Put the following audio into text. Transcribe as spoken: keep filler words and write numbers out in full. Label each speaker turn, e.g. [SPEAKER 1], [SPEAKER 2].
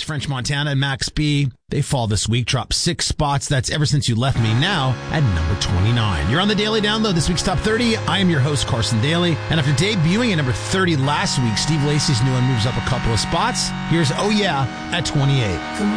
[SPEAKER 1] French Montana and Max B. They fall this week, drop six spots. That's Ever Since You Left Me, now at number twenty-nine. You're on the Daily Download, this week's Top thirty. I am your host, Carson Daly. And after debuting at number thirty last week, Steve Lacy's new one moves up a couple of spots. Here's Oh Yeah at twenty-eight.